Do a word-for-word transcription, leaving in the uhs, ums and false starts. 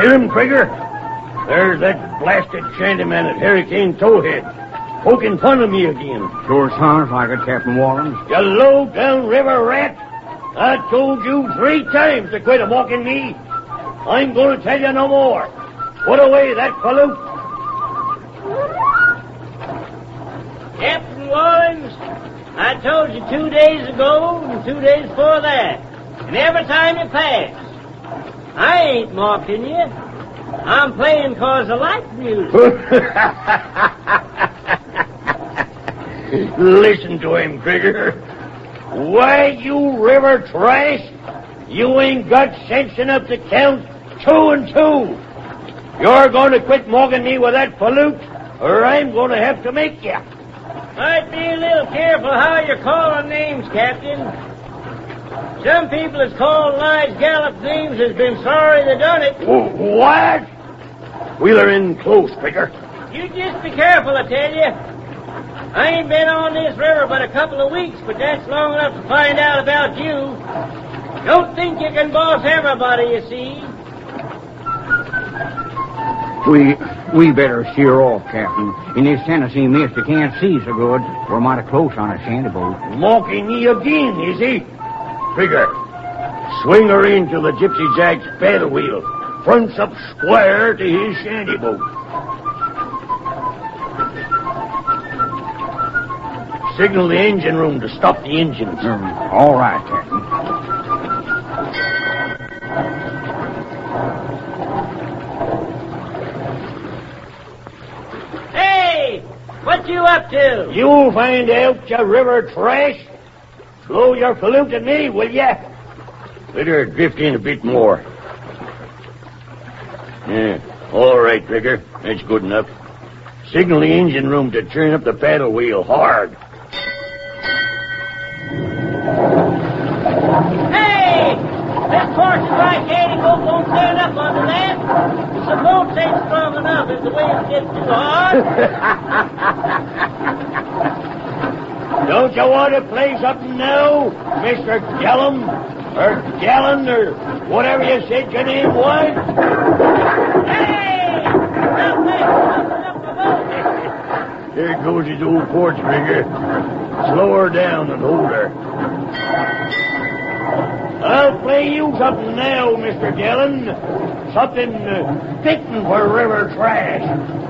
Hear him, Krieger? There's that blasted shantyman at Hurricane Towhead, poking fun of me again. Sure sounds like it, Captain Wallens. You low-down river rat! I told you three times to quit mocking me. I'm going to tell you no more. Put away that pollute. Captain Wallens, I told you two days ago and two days before that. And every time you pass, I ain't mocking you. I'm playing 'cause I like music. Listen to him, Krieger. Why, you river trash, you ain't got sense enough to count two and two. You're going to quit mocking me with that pollute, or I'm going to have to make you. Might be a little careful how you're calling names, Captain. Some people that's called Lige Gallup's names has been sorry they done it. What? Wheeler in close, Krieger. You just be careful, I tell you. I ain't been on this river but a couple of weeks, but that's long enough to find out about you. Don't think you can boss everybody, you see. We we better sheer off, Captain. In this Tennessee mist, you can't see so good. We're mighty close on a shanty boat. Mocking me again, is he? Krieger, swing her into the Gypsy Jack's paddle wheel. Fronts up square to his shanty boat. Signal the engine room to stop the engines. Mm, all right, Captain. Hey! What you up to? You'll find out, you river trash. Slow your pollute at me, will ya? Better drift in a bit more. Yeah, all right, Krieger. That's good enough. Signal the engine room to turn up the paddle wheel hard. Hey! This horse's right candy boat won't turn up under that. The boat ain't strong enough if the waves get too hard. Don't you want to play something now, Mister Gallum? Or Gallon, or whatever you said your name was? Hey! Stop that! Something up the boat! There goes his old porch, Krieger. Slow her down and hold her. I'll play you something now, Mister Gallon. Something uh, fitting for river trash.